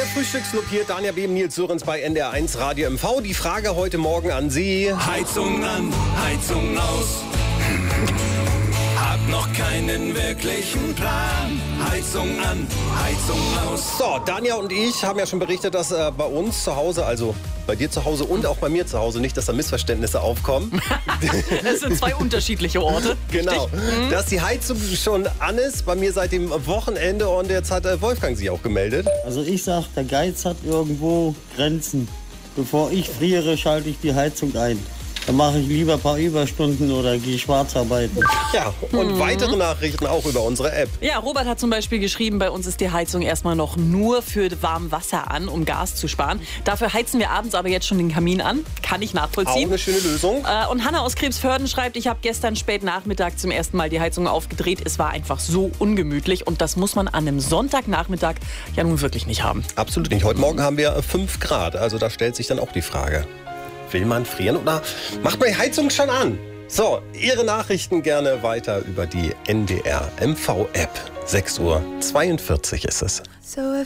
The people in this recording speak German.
Frühstücksclub hier, Dania Behm, Nils Sörens bei NDR1 Radio MV. Die Frage heute Morgen an Sie. Heizung an, Heizung aus. Hab noch keinen wirklichen Plan. Heizung an, Heizung aus. So, Dania und ich haben ja schon berichtet, dass bei uns zu Hause, also bei dir zu Hause und auch bei mir zu Hause, nicht, dass da Missverständnisse aufkommen. Es sind zwei unterschiedliche Orte. Genau, dass die Heizung schon an ist, bei mir seit dem Wochenende, und jetzt hat Wolfgang sich auch gemeldet. Also ich sag, der Geiz hat irgendwo Grenzen. Bevor ich friere, schalte ich die Heizung ein. Dann mache ich lieber ein paar Überstunden oder gehe schwarz arbeiten. Ja, und weitere Nachrichten auch über unsere App. Ja, Robert hat zum Beispiel geschrieben, bei uns ist die Heizung erstmal noch nur für warmes Wasser an, um Gas zu sparen. Dafür heizen wir abends aber jetzt schon den Kamin an. Kann ich Auch nachvollziehen. eine schöne Lösung. Und Hanna aus Krebsförden schreibt, ich habe gestern spät Nachmittag zum ersten Mal die Heizung aufgedreht. Es war einfach so ungemütlich und das muss man an einem Sonntagnachmittag ja nun wirklich nicht haben. Absolut nicht. Heute Morgen haben wir 5 Grad, also da stellt sich dann auch die Frage. Will man frieren oder macht man die Heizung schon an? So, Ihre Nachrichten gerne weiter über die NDR MV App. 6:42 Uhr ist es. So